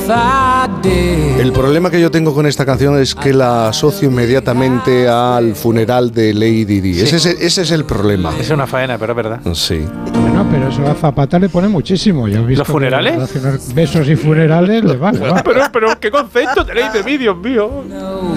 El problema que yo tengo con esta canción es que la asocio inmediatamente al funeral de Lady Di. Sí. Ese es el problema. Es una faena, pero es verdad. Sí. Bueno, pero eso a Zapata le pone muchísimo. Ya he visto ¿Los funerales? relacionar besos y funerales le va. Pero, ¿qué concepto tenéis de mí, Dios mío?